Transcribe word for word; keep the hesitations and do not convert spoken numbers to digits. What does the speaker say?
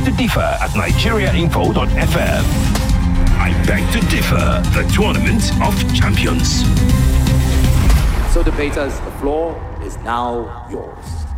to Differ at nigeria info dot f m. I Beg to Differ, the Tournament of Champions. So debaters, the floor is now yours.